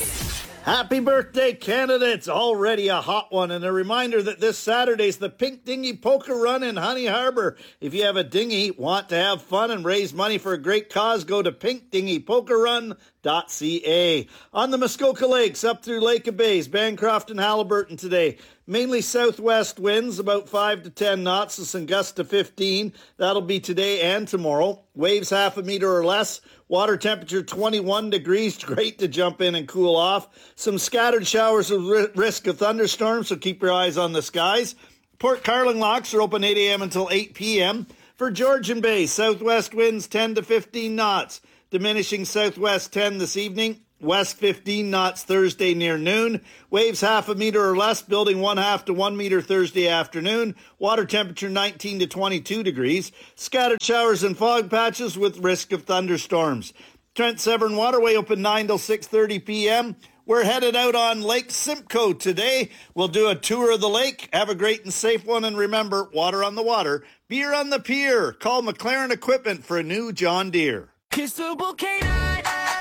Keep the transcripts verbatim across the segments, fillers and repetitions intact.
Sports. Happy birthday, Canada. It's already a hot one. And a reminder that this Saturday's the Pink Dinghy Poker Run in Honey Harbor. If you have a dinghy, want to have fun and raise money for a great cause, go to pink dinghy poker run dot c a. On the Muskoka Lakes, up through Lake of Bays, Bancroft and Halliburton today. Mainly southwest winds, about five to ten knots, and some gusts to fifteen. That'll be today and tomorrow. Waves half a meter or less. Water temperature twenty-one degrees. Great to jump in and cool off. Some scattered showers with risk of thunderstorms, so keep your eyes on the skies. Port Carling locks are open eight a.m. until eight p.m. For Georgian Bay, southwest winds ten to fifteen knots. Diminishing southwest ten this evening. West fifteen knots Thursday near noon. Waves half a meter or less, building one half to one meter Thursday afternoon. Water temperature nineteen to twenty-two degrees. Scattered showers and fog patches with risk of thunderstorms. Trent Severn Waterway open nine till six thirty p.m. We're headed out on Lake Simcoe today. We'll do a tour of the lake. Have a great and safe one. And remember, water on the water, beer on the pier. Call McLaren Equipment for a new John Deere. Kissable Canine.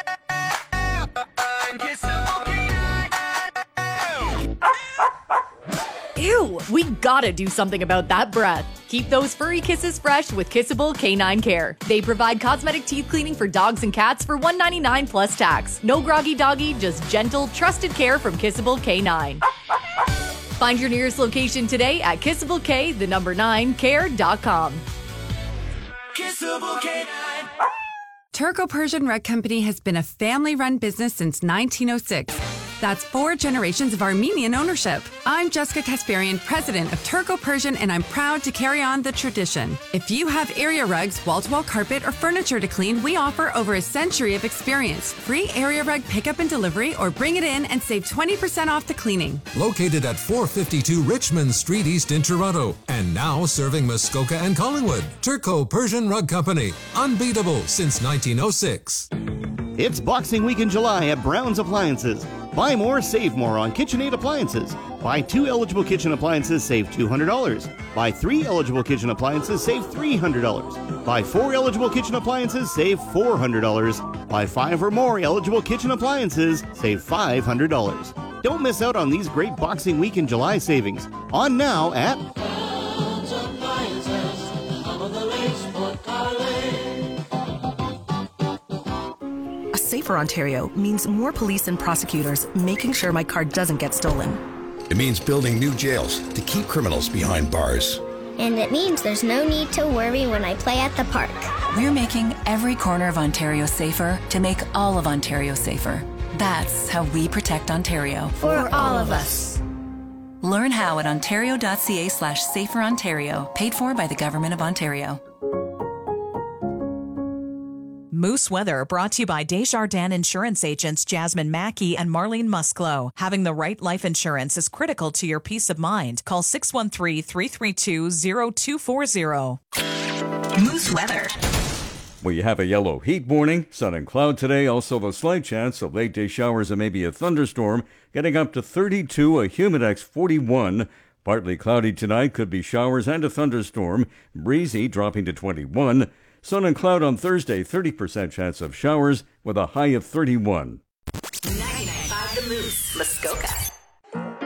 Ew, we gotta do something about that breath. Keep those furry kisses fresh with Kissable Canine Care. They provide cosmetic teeth cleaning for dogs and cats for one hundred ninety-nine dollars plus tax. No groggy doggy, just gentle, trusted care from Kissable Canine. Find your nearest location today at kissable k, the number nine, care dot com. Kissable Canine. Turco Persian Rug Company has been a family-run business since nineteen oh six. That's four generations of Armenian ownership. I'm Jessica Kasparian, president of Turco Persian, and I'm proud to carry on the tradition. If you have area rugs, wall-to-wall carpet, or furniture to clean, we offer over a century of experience. Free area rug pickup and delivery, or bring it in and save twenty percent off the cleaning. Located at four fifty-two Richmond Street East in Toronto, and now serving Muskoka and Collingwood. Turco Persian Rug Company. Unbeatable since nineteen oh six. It's Boxing Week in July at Brown's Appliances. Buy more, save more on KitchenAid appliances. Buy two eligible kitchen appliances, save two hundred dollars. Buy three eligible kitchen appliances, save three hundred dollars. Buy four eligible kitchen appliances, save four hundred dollars. Buy five or more eligible kitchen appliances, save five hundred dollars. Don't miss out on these great Boxing Week in July savings. On now at Brown's Appliances, home of the lakes, Port Carling. Safer Ontario means more police and prosecutors making sure my car doesn't get stolen. It means building new jails to keep criminals behind bars. And it means there's no need to worry when I play at the park. We're making every corner of Ontario safer to make all of Ontario safer. That's how we protect Ontario. For all of us. Learn how at ontario.ca slash safer Ontario, paid for by the Government of Ontario. Moose Weather brought to you by Desjardins Insurance Agents Jasmine Mackey and Marlene Musklo. Having the right life insurance is critical to your peace of mind. Call six one three, three three two, zero two four zero. Moose Weather. We have a yellow heat warning, sun and cloud today, also a slight chance of late day showers and maybe a thunderstorm, getting up to thirty-two, a humidex forty-one. Partly cloudy tonight, could be showers and a thunderstorm, breezy dropping to twenty-one. Sun and cloud on Thursday, thirty percent chance of showers with a high of thirty-one.